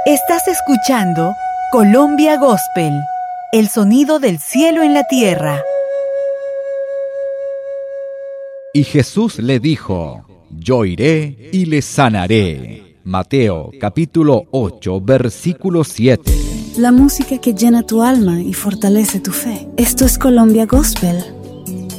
Estás escuchando Colombia Gospel, el sonido del cielo en la tierra. Y Jesús le dijo: Yo iré y le sanaré. Mateo capítulo 8, versículo 7. La música que llena tu alma y fortalece tu fe. Esto es Colombia Gospel,